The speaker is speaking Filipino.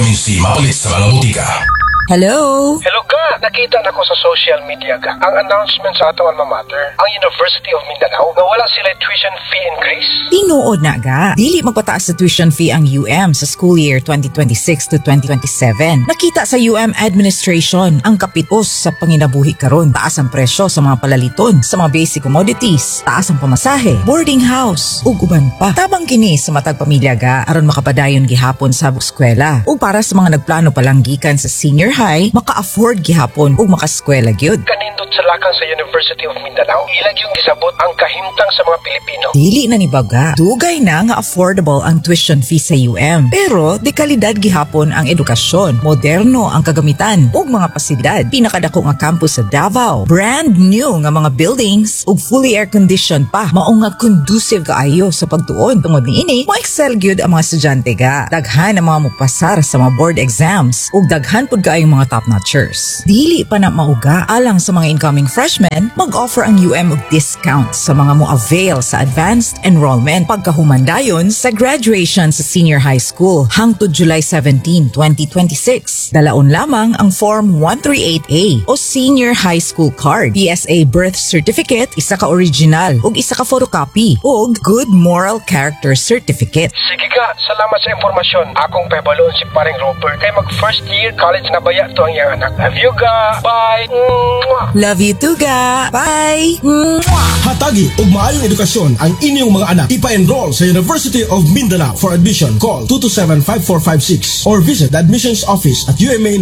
vitamin C mapalit sa mga butika. Hello? Hello ka! Nakita na ko sa social media ka ang announcement sa atong alma mater, ang University of Mindanao, na wala sila tuition fee increase. Tinuod na ga. Dili magpataas sa tuition fee ang UM sa school year 2026 to 2027. Nakita sa UM administration ang kapitos sa panginabuhi karon. Taas ang presyo sa mga palaliton, sa mga basic commodities, taas ang pamasahe, boarding house, ug uban pa. Tabang kini sa matag pamilya ga aron makapadayon gihapon sa eskwela. Ug para sa mga nagplano palang gikan sa senior high, maka-afford gihapon ug makaskwela gyud. Kanindot sa lakang sa University of Mindanao, ilag yung gisabot ang kahimtang sa mga Pilipino. Dili na ni baga. Dugay na nga affordable ang tuition fee sa UM. Pero de kalidad gihapon ang edukasyon, moderno ang kagamitan ug mga pasilidad. Pinakadako nga campus sa Davao, brand new nga mga buildings ug fully air conditioned pa. Mao nga conducive kaayo sa pagtuon. Tungod niini, mo-excel gyud ang mga estudyante ga. Daghan ang mga mupasar sa mga board exams ug daghan pud kaayong mga top-notchers. Dili pa na mauga alang sa mga incoming freshmen, mag-offer ang UM og discount sa mga mo-avail sa advanced enrollment pagkahumandayon sa graduation sa senior high school hangtod July 17, 2026. Dalaon lamang ang Form 138A o Senior High School Card, PSA Birth Certificate, isa ka original ug isa ka photocopy ug Good Moral Character Certificate. Sige ka, salamat sa impormasyon. Akong pabalon si paring Robert kay mag first year college na baya to ang iyang anak. Love you ga. Bye. Mwah. Love you too ga. Bye. Hatagi ug maayong edukasyon ang inyong mga anak. Ipa-enroll sa University of Mindanao. For admission, call 227-5456 or visit the admissions office at UMA